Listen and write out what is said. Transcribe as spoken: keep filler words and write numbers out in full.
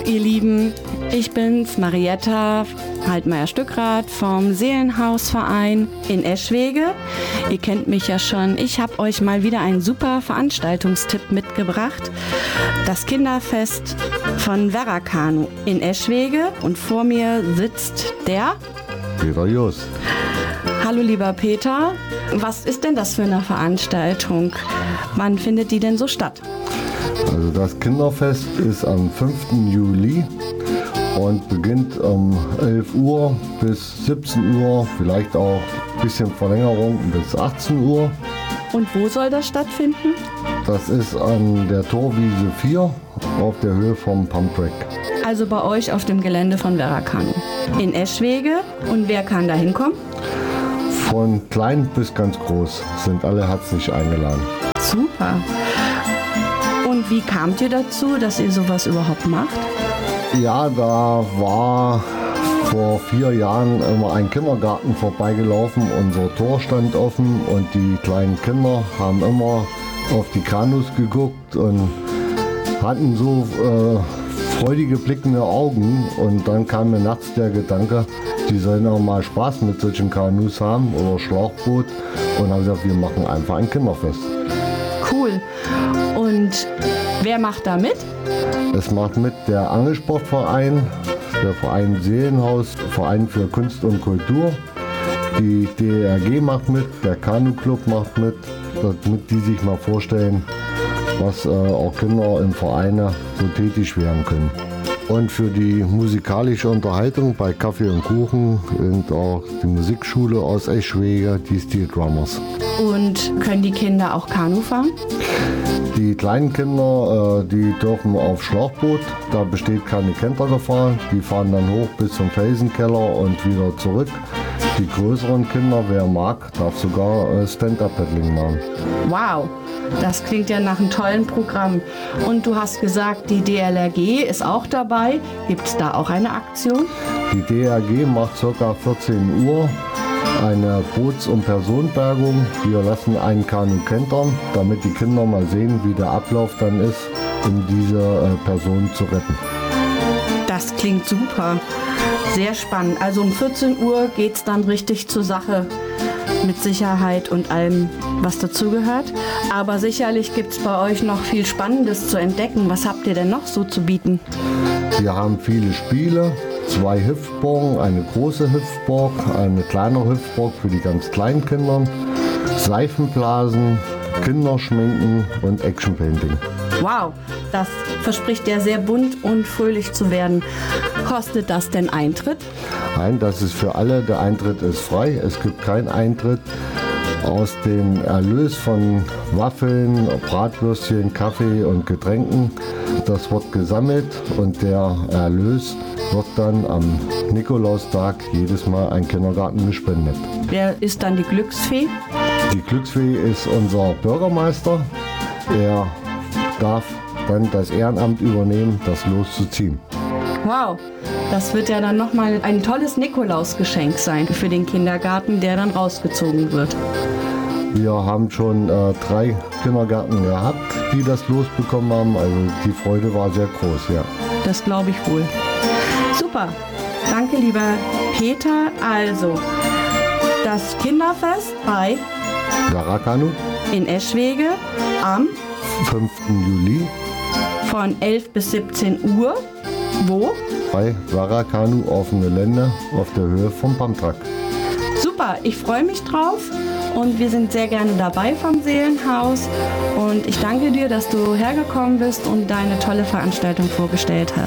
ihr Lieben, ich bin's, Marietta Haltmeier-Stückrath vom Seelenhausverein in Eschwege. Ihr kennt mich ja schon. Ich habe euch mal wieder einen super Veranstaltungstipp mitgebracht. Das Kinderfest von Verrakanu in Eschwege. Und vor mir sitzt der Peter Jost. Hallo lieber Peter, was ist denn das für eine Veranstaltung? Wann findet die denn so statt? Also das Kinderfest ist am fünften Juli und beginnt um elf Uhr bis siebzehn Uhr, vielleicht auch ein bisschen Verlängerung bis achtzehn Uhr. Und wo soll das stattfinden? Das ist an der Torwiese vier auf der Höhe vom Pumptrack. Also bei euch auf dem Gelände von Verrakanu in Eschwege. Und wer kann da hinkommen? Von klein bis ganz groß sind alle herzlich eingeladen. Super. Und wie kamt ihr dazu, dass ihr sowas überhaupt macht? Ja, da war vor vier Jahren immer ein Kindergarten vorbeigelaufen. Unser Tor stand offen und die kleinen Kinder haben immer auf die Kanus geguckt und hatten so äh, freudige blickende Augen. Und dann kam mir nachts der Gedanke, die sollen auch mal Spaß mit solchen Kanus haben oder Schlauchboot. Und haben gesagt, wir machen einfach ein Kinderfest. Cool. Und wer macht da mit? Es macht mit der Angelsportverein, der Verein Seelenhaus, Verein für Kunst und Kultur. Die D E R G macht mit, der Kanu-Club macht mit, damit die sich mal vorstellen, was äh, auch Kinder in Vereine so tätig werden können. Und für die musikalische Unterhaltung bei Kaffee und Kuchen und auch die Musikschule aus Eschwege, die Steel Drummers. Und können die Kinder auch Kanu fahren? Die kleinen Kinder, äh, die dürfen auf Schlauchboot, da besteht keine Kentergefahr. Die fahren dann hoch bis zum Felsenkeller und wieder zurück. Die größeren Kinder, wer mag, darf sogar äh, Stand-Up-Paddling machen. Wow, das klingt ja nach einem tollen Programm. Und du hast gesagt, die D L R G ist auch dabei. Gibt es da auch eine Aktion? Die D L R G macht ca. vierzehn Uhr eine Boots- und Personenbergung. Wir lassen einen Kanu kentern, damit die Kinder mal sehen, wie der Ablauf dann ist, um diese äh, Person zu retten. Das klingt super. Sehr spannend. Also um vierzehn Uhr geht es dann richtig zur Sache. Mit Sicherheit und allem, was dazugehört. Aber sicherlich gibt es bei euch noch viel Spannendes zu entdecken. Was habt ihr denn noch so zu bieten? Wir haben viele Spiele, zwei Hüpfburgen, eine große Hüpfburg, eine kleine Hüpfburg für die ganz kleinen Kinder, Seifenblasen, Kinderschminken und Actionpainting. Wow, das verspricht ja sehr bunt und fröhlich zu werden. Kostet das denn Eintritt? Nein, das ist für alle. Der Eintritt ist frei. Es gibt keinen Eintritt. Aus dem Erlös von Waffeln, Bratwürstchen, Kaffee und Getränken, das wird gesammelt und der Erlös wird dann am Nikolaustag jedes Mal ein Kindergarten gespendet. Wer ist dann die Glücksfee? Die Glücksfee ist unser Bürgermeister. Er darf dann das Ehrenamt übernehmen, das Los zu ziehen. Wow, das wird ja dann nochmal ein tolles Nikolausgeschenk sein für den Kindergarten, der dann rausgezogen wird. Wir haben schon äh, drei Kindergärten gehabt, die das Los bekommen haben. Also die Freude war sehr groß, ja. Das glaube ich wohl. Super, danke lieber Peter. Also, das Kinderfest bei Verrakanu in Eschwege am fünften Juli von elf bis siebzehn Uhr. Wo? Bei Verrakanu auf dem Gelände auf der Höhe vom Pumptrack. Super, ich freue mich drauf und wir sind sehr gerne dabei vom Seelenhaus und ich danke dir, dass du hergekommen bist und deine tolle Veranstaltung vorgestellt hast.